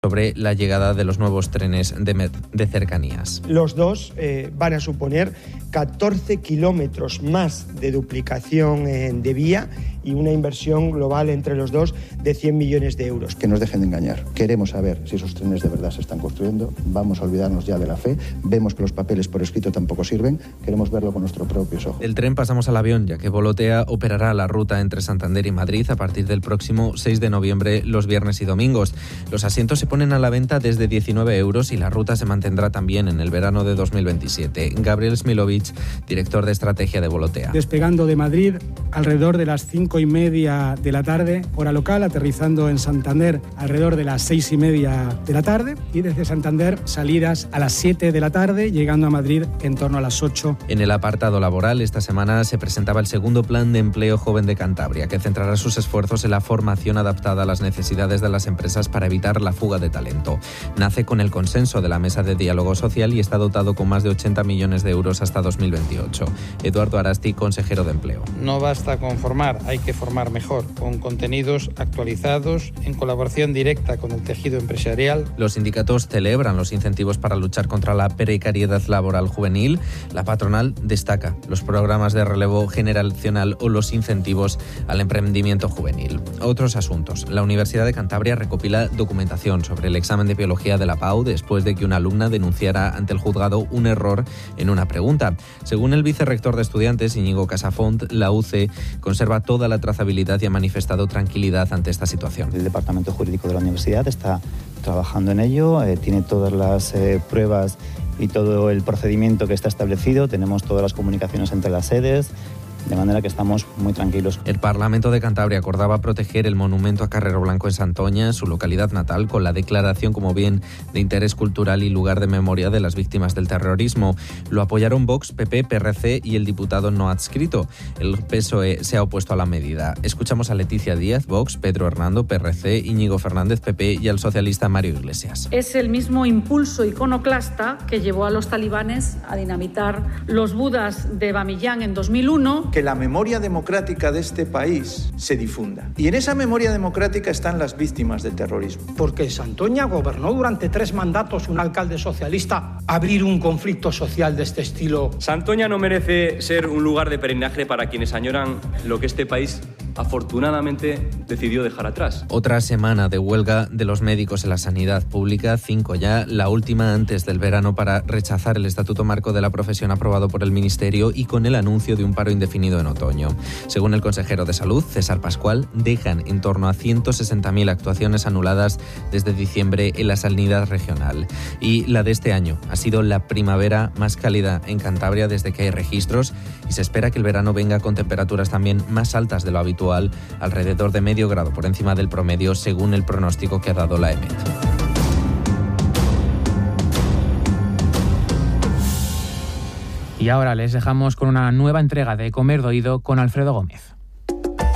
sobre la llegada de los nuevos trenes de cercanías. Los dos van a suponer 14 kilómetros más de duplicación de vía y una inversión global entre los dos de 100 millones de euros. Que nos dejen de engañar. Queremos saber si esos trenes de verdad se están construyendo. Vamos a olvidarnos ya de la fe. Vemos que los papeles por escrito tampoco sirven. Queremos verlo con nuestros propios ojos. Del tren pasamos al avión, ya que Volotea operará la ruta entre Santander y Madrid a partir del próximo 6 de noviembre, los viernes y domingos. Los asientos se ponen a la venta desde 19 euros y la ruta se mantendrá también en el verano de 2027. Gabriel Smilovic, director de estrategia de Volotea. Despegando de Madrid alrededor de las 5:30 de la tarde, hora local, aterrizando en Santander alrededor de las 6:30 de la tarde y desde Santander salidas a las 7 de la tarde, llegando a Madrid en torno a las 8. En el apartado laboral, esta semana se presentaba el segundo Plan de Empleo Joven de Cantabria, que centrará sus esfuerzos en la formación adaptada a las necesidades de las empresas para evitar la fuga de talento. Nace con el consenso de la Mesa de Diálogo Social y está dotado con más de 80 millones de euros hasta 2028. Eduardo Arasti, consejero de Empleo. No basta con formar, hay que formar mejor, con contenidos actualizados, en colaboración directa con el tejido empresarial. Los sindicatos celebran los incentivos para luchar contra la precariedad laboral juvenil. La patronal destaca los programas de relevo generacional o los incentivos al emprendimiento juvenil. Otros asuntos. La Universidad de Cantabria recopila documentación sobre el examen de biología de la PAU después de que una alumna denunciara ante el juzgado un error en una pregunta. Según el vicerrector de estudiantes, Íñigo Casafont, la UC conserva toda la trazabilidad y ha manifestado tranquilidad ante esta situación. El departamento jurídico de la universidad está trabajando en ello, tiene todas las pruebas y todo el procedimiento que está establecido, tenemos todas las comunicaciones entre las sedes, de manera que estamos muy tranquilos. El Parlamento de Cantabria acordaba proteger el monumento a Carrero Blanco en Santoña, su localidad natal, con la declaración como bien de interés cultural y lugar de memoria de las víctimas del terrorismo. Lo apoyaron Vox, PP, PRC y el diputado no adscrito. El PSOE se ha opuesto a la medida. Escuchamos a Leticia Díaz, Vox, Pedro Hernando, PRC, Íñigo Fernández, PP y al socialista Mario Iglesias. Es el mismo impulso iconoclasta que llevó a los talibanes a dinamitar los budas de Bamiyan en 2001. Que la memoria democrática de este país se difunda. Y en esa memoria democrática están las víctimas del terrorismo. Porque Santoña gobernó durante 3 mandatos un alcalde socialista. Abrir un conflicto social de este estilo. Santoña no merece ser un lugar de peregrinaje para quienes añoran lo que este país afortunadamente decidió dejar atrás. Otra semana de huelga de los médicos en la sanidad pública, 5 ya, la última antes del verano para rechazar el Estatuto Marco de la Profesión aprobado por el Ministerio y con el anuncio de un paro indefinido en otoño. Según el consejero de Salud, César Pascual, dejan en torno a 160.000 actuaciones anuladas desde diciembre en la sanidad regional. Y la de este año ha sido la primavera más cálida en Cantabria desde que hay registros y se espera que el verano venga con temperaturas también más altas de lo habitual, alrededor de medio grado por encima del promedio, según el pronóstico que ha dado la EMET. Y ahora les dejamos con una nueva entrega de Comer de Oído con Alfredo Gómez.